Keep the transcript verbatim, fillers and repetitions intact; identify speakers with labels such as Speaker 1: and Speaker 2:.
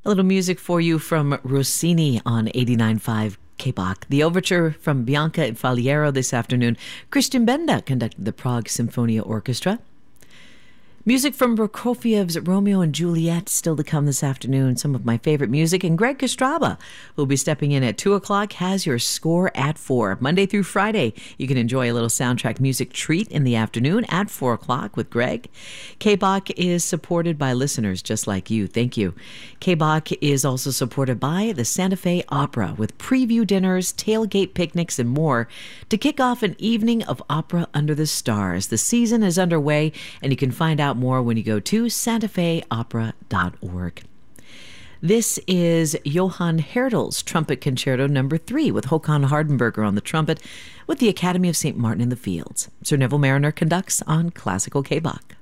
Speaker 1: A little music for you from Rossini on eighty-nine point five K B A C. The overture from Bianca Faliero this afternoon. Christian Benda conducted the Prague Symphonia Orchestra. Music from Prokofiev's Romeo and Juliet still to come this afternoon. Some of my favorite music. And Greg Kostraba, who'll be stepping in at two o'clock, has your score at four. Monday through Friday, you can enjoy a little soundtrack music treat in the afternoon at four o'clock with Greg. K B A C is supported by listeners just like you. Thank you. K B A C is also supported by the Santa Fe Opera with preview dinners, tailgate picnics, and more to kick off an evening of opera under the stars. The season is underway, and you can find out more when you go to santa fe opera dot org. This is Johann Hertel's Trumpet Concerto number three with Håkan Hardenberger on the trumpet with the Academy of Saint Martin in the Fields. Sir Neville Mariner conducts on Classical K B A C.